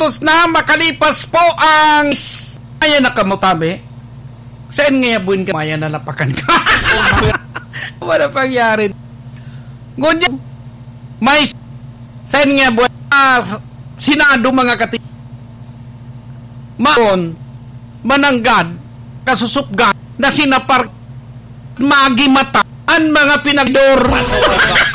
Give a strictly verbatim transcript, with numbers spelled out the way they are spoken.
Tos na makalipas po ang ayan na kamutabi. Saan nga buwin ka? Maya nalapakan ka. Wala pangyari. Ngunit may saan nga buwan uh, Senado mga kati maon mananggad kasusupgan na sinapar magi mata ang mga pinagdor.